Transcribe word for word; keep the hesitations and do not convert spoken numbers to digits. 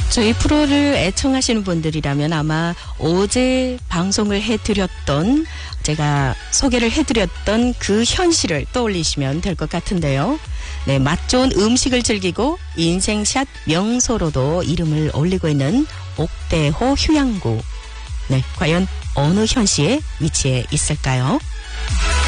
저희 프로를 애청하시는 분들이라면 아마 어제 방송을 해드렸던, 제가 소개를 해드렸던 그 현실을 떠올리시면 될 것 같은데요. 네, 맛 좋은 음식을 즐기고 인생샷 명소로도 이름을 올리고 있는 옥대호 휴양구. 네, 과연 어느 현시에 위치해 있을까요?